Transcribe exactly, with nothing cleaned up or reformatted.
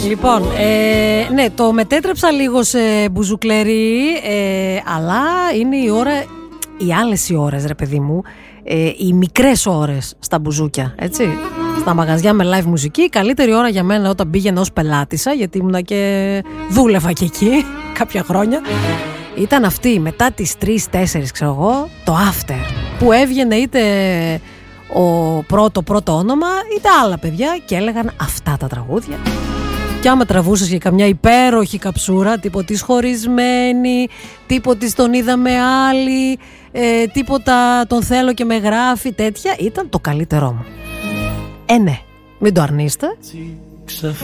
Λοιπόν, ε, ναι, το μετέτρεψα λίγο σε μπουζουκλερί, ε, αλλά είναι η ώρα, οι άλλες οι ώρες, ρε παιδί μου, ε, οι μικρές ώρες στα μπουζούκια, έτσι. Στα μαγαζιά με live μουσική, η καλύτερη ώρα για μένα όταν πήγαινα ως πελάτησα, γιατί ήμουνα και δούλευα και εκεί κάποια χρόνια, ήταν αυτή μετά τις τρεις τέσσερις, ξέρω εγώ, το after, που έβγαινε είτε ο πρώτο πρώτο όνομα είτε άλλα παιδιά και έλεγαν αυτά τα τραγούδια. Και άμα τραβούσες και καμιά υπέροχη καψούρα, τύποτης χωρισμένη, τύποτης τον είδαμε άλλοι, ε, τίποτα τον θέλω και με γράφει, τέτοια, ήταν το καλύτερό μου. Ε, ναι, μην το αρνείστε.